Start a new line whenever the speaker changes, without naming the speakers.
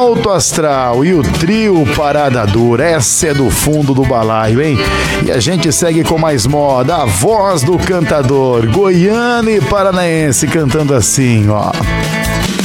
Alto Astral e o trio Parada Dura. Essa é do fundo do balaio, hein? E a gente segue com mais moda, a voz do cantador goiano e paranaense cantando assim, ó.